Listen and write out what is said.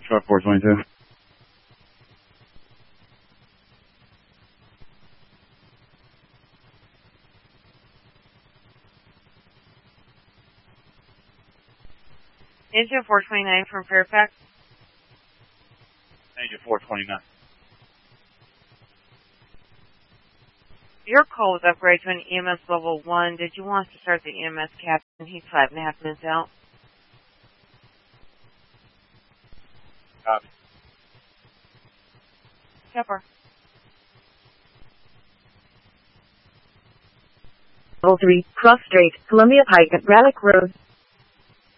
Truck 422. Engine 429 from Fairfax. Engine 429. Your call was upgraded to an EMS level 1. Did you want us to start the EMS captain? He's 5.5 minutes out. Copy. Pepper. Level 3, Cross Strait, Columbia Pike at Braddock Road.